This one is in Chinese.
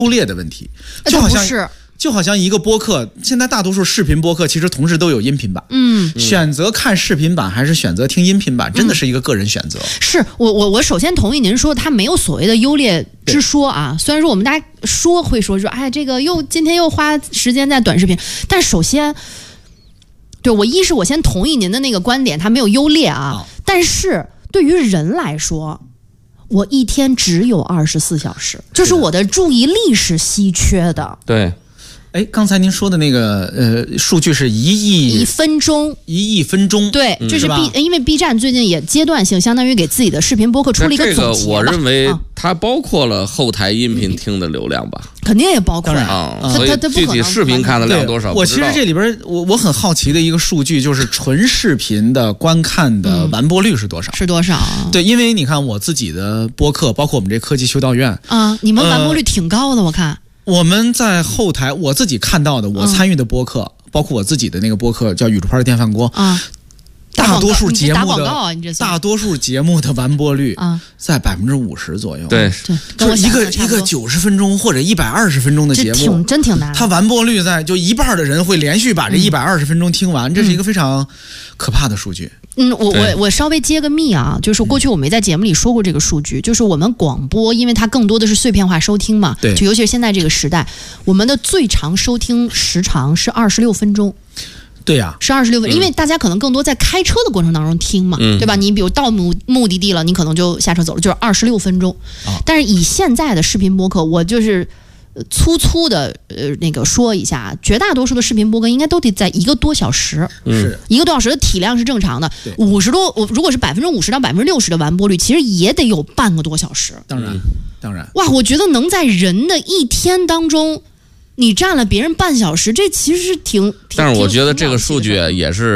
优劣的问题，就好像一个播客，现在大多数视频播客其实同时都有音频版，选择看视频版还是选择听音频版，真的是一个个人选择。 是我首先同意您说，它没有所谓的优劣之说啊。虽然说我们大家会说，哎，这个今天又花时间在短视频，但首先，对我先同意您的那个观点，它没有优劣啊。但是对于人来说，我一天只有24小时，就是我的注意力是稀缺的。 对。 哎，刚才您说的那个数据是1亿分钟， 对， 这是因为 B 站最近也阶段性，相当于给自己的视频播客出了一个总结。 这个我认为它包括了后台音频听的流量吧？ 肯定也包括所以具体视频看的量多少？ 我其实这里边我很好奇的一个数据就是纯视频的观看的完播率是多少？对，因为你看我自己的播客，包括我们这科技修道院啊，你们完播率挺高的，我看。 我们在后台，我自己看到的，我参与的播客，包括我自己的那个播客叫宇宙牌的电饭锅大多数节目的完播率在50%左右。 对， 就是一个90分钟或者120分钟的节目， 真挺难。 它完播率就一半的人会连续把这120分钟听完，这是一个非常可怕的数据。 我稍微揭个秘啊，就是过去我没在节目里说过这个数据，就是我们广播，因为它更多的是碎片化收听嘛， 对， 就尤其是现在这个时代，我们的最长收听时长是26分钟。 对呀， 是26分，因为大家可能更多在开车的过程当中听嘛，对吧？你比如到目的地了，你可能就下车走了，就是26分钟。但是以现在的视频播客，我就是粗粗的那个说一下，绝大多数的视频播客应该都得在1个多小时， 是 1个多小时的体量是正常的。50多，如果是50%到60%的完播率，其实也得有半个多小时。 当然。 哇，我觉得能在人的一天当中，你占了别人半小时，这其实是挺。 但是我觉得这个数据也是。